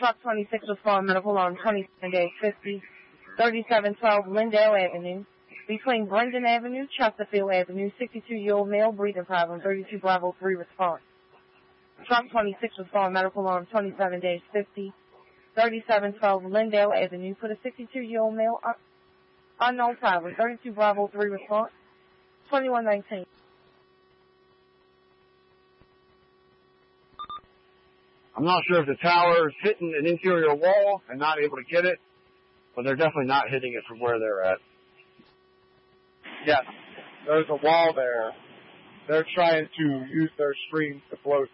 Truck 26 was found medical on 27-50, 3712 Lindale Avenue. Between Brendan Avenue, Chesterfield Avenue, 62-year-old male breathing problem, 32 Bravo 3 response. Truck 26 was found medical on 27-50, 3712 Lindale Avenue for the 62-year-old male unknown problem, 32 Bravo 3 response, 2119. I'm not sure if the tower is hitting an interior wall and not able to get it, but they're definitely not hitting it from where they're at. Yes, there's a wall there. They're trying to use their screens to blow